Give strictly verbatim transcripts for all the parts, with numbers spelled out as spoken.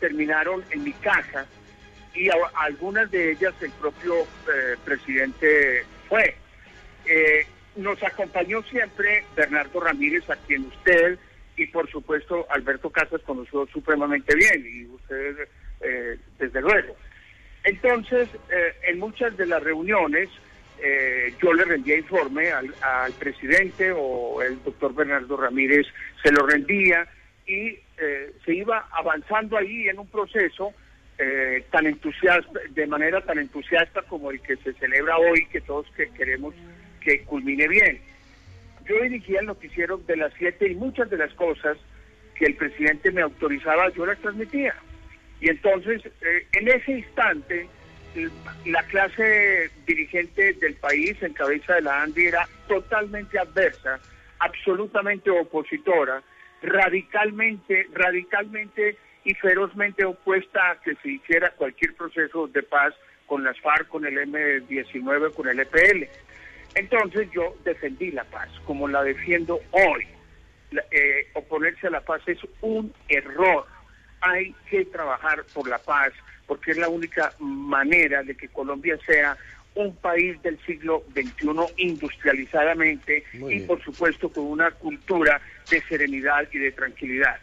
terminaron en mi casa y a, a algunas de ellas el propio eh, presidente fue. Eh, nos acompañó siempre Bernardo Ramírez, a quien usted y por supuesto Alberto Casas conoció supremamente bien, y usted eh, desde luego. Entonces, eh, en muchas de las reuniones eh, yo le rendía informe al, al presidente, o el doctor Bernardo Ramírez se lo rendía, y eh, se iba avanzando ahí en un proceso eh, tan entusiasta, de manera tan entusiasta como el que se celebra hoy, que todos que queremos que culmine bien. Yo dirigía el noticiero de las siete y muchas de las cosas que el presidente me autorizaba, yo las transmitía. Y entonces, eh, en ese instante, la clase dirigente del país, en cabeza de la ANDI, era totalmente adversa, absolutamente opositora, radicalmente, radicalmente y ferozmente opuesta a que se hiciera cualquier proceso de paz con las FARC, con el eme diecinueve, con el E P L. Entonces yo defendí la paz, como la defiendo hoy. La, eh, oponerse a la paz es un error. Hay que trabajar por la paz, porque es la única manera de que Colombia sea un país del siglo veintiuno industrializadamente y por supuesto con una cultura de serenidad y de tranquilidad.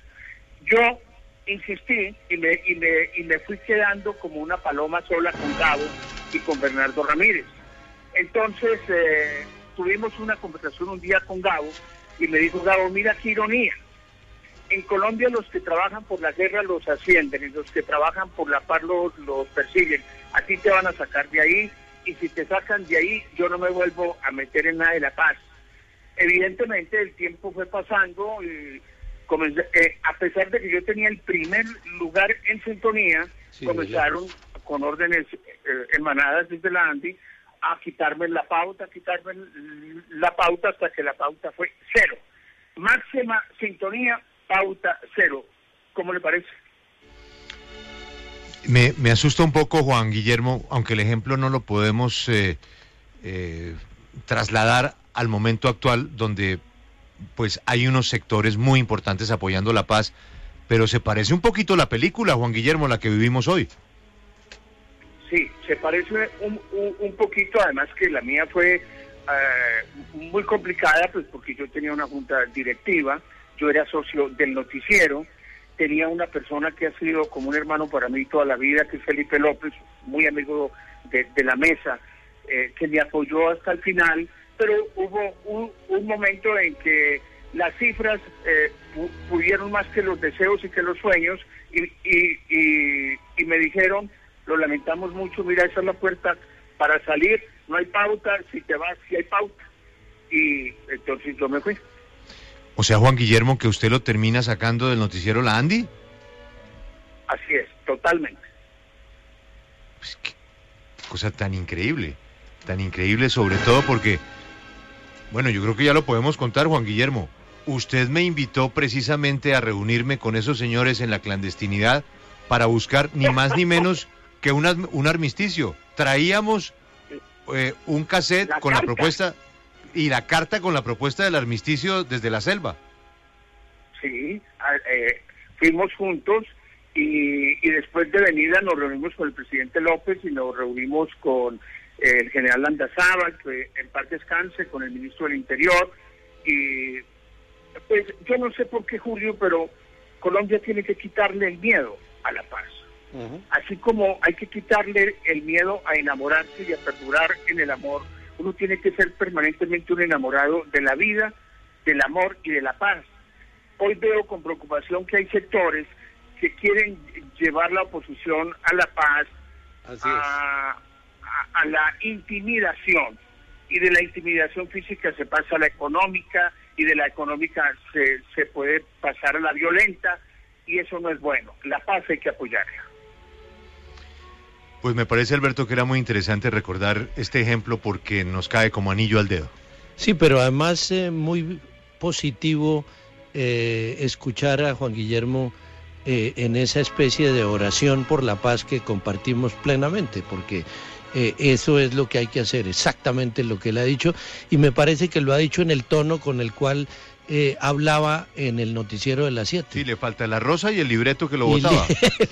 Yo insistí y me, y me, y me fui quedando como una paloma sola con Gabo y con Bernardo Ramírez. Entonces eh, tuvimos una conversación un día con Gabo y me dijo Gabo, mira qué ironía. En Colombia los que trabajan por la guerra los ascienden y los que trabajan por la paz los, los persiguen. A ti te van a sacar de ahí y si te sacan de ahí yo no me vuelvo a meter en nada de la paz. Evidentemente el tiempo fue pasando y comencé, eh, a pesar de que yo tenía el primer lugar en sintonía, sí, comenzaron con órdenes eh, emanadas desde la ANDI a quitarme la pauta, a quitarme la pauta hasta que la pauta fue cero. Máxima sintonía, pauta cero. ¿Cómo le parece? Me, me asusta un poco, Juan Guillermo, aunque el ejemplo no lo podemos eh, eh, trasladar al momento actual, donde pues hay unos sectores muy importantes apoyando la paz, pero se parece un poquito la película, Juan Guillermo, la que vivimos hoy. Sí, se parece un, un, un poquito, además que la mía fue eh, muy complicada, pues porque yo tenía una junta directiva, yo era socio del noticiero, tenía una persona que ha sido como un hermano para mí toda la vida, que es Felipe López, muy amigo de, de la mesa, eh, que me apoyó hasta el final, pero hubo un, un momento en que las cifras eh, pu- pudieron más que los deseos y que los sueños, y, y, y, y me dijeron, lo lamentamos mucho, mira, esa es la puerta para salir, no hay pauta, si te vas, si hay pauta. Y entonces yo me fui. O sea, Juan Guillermo, que usted lo termina sacando del noticiero La Andi. Así es, totalmente. Pues qué cosa tan increíble, tan increíble, sobre todo porque, bueno, yo creo que ya lo podemos contar, Juan Guillermo. Usted me invitó precisamente a reunirme con esos señores en la clandestinidad para buscar ni más ni menos que una, un armisticio. Traíamos eh, un cassette la con carta. La propuesta y la carta con la propuesta del armisticio desde la selva. Sí, eh, fuimos juntos y, y después de venida nos reunimos con el presidente López y nos reunimos con eh, el general Landazábal, que en paz descanse, con el ministro del Interior. Y pues yo no sé por qué, Julio, pero Colombia tiene que quitarle el miedo a la paz. Uh-huh. Así como hay que quitarle el miedo a enamorarse y a perdurar en el amor, uno tiene que ser permanentemente un enamorado de la vida, del amor y de la paz. Hoy veo con preocupación que hay sectores que quieren llevar la oposición a la paz, a, a, a la intimidación, y de la intimidación física se pasa a la económica, y de la económica se, se puede pasar a la violenta, y eso no es bueno. La paz hay que apoyarla. Pues me parece, Alberto, que era muy interesante recordar este ejemplo porque nos cae como anillo al dedo. Sí, pero además eh, muy positivo eh, escuchar a Juan Guillermo eh, en esa especie de oración por la paz que compartimos plenamente, porque eh, eso es lo que hay que hacer, exactamente lo que él ha dicho, y me parece que lo ha dicho en el tono con el cual eh, hablaba en el noticiero de las siete. Sí, le falta la rosa y el libreto que lo votaba.